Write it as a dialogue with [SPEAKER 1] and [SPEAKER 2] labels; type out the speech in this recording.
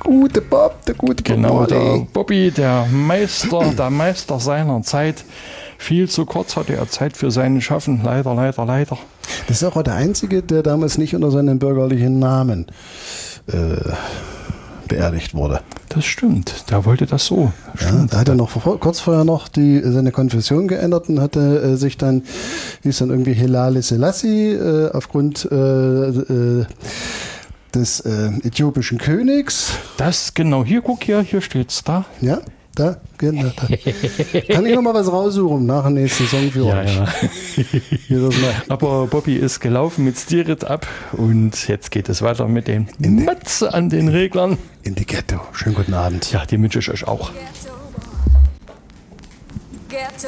[SPEAKER 1] gute Bob, der gute Bob
[SPEAKER 2] Genau,
[SPEAKER 1] Marley.
[SPEAKER 2] der Bobby, der Meister seiner Zeit. Viel zu kurz hatte er Zeit für sein Schaffen. Leider.
[SPEAKER 1] Das ist auch der Einzige, der damals nicht unter seinem bürgerlichen Namen beerdigt wurde.
[SPEAKER 2] Das stimmt, der wollte das so.
[SPEAKER 1] Ja, da hat er noch kurz vorher noch seine Konfession geändert und hatte hieß dann irgendwie Helale Selassie aufgrund des äthiopischen Königs.
[SPEAKER 2] Das genau, hier steht's da.
[SPEAKER 1] Ja, da, genau. Da. Kann ich noch mal was raussuchen nach dem nächsten Song für euch.
[SPEAKER 2] Ja.
[SPEAKER 1] Hier das mal.
[SPEAKER 2] Aber Bobby ist gelaufen mit Steerit ab und jetzt geht es weiter mit den Matze an den Reglern.
[SPEAKER 1] In die Ghetto. Schönen guten Abend.
[SPEAKER 2] Ja, die wünsche ich euch auch.
[SPEAKER 3] Ghetto.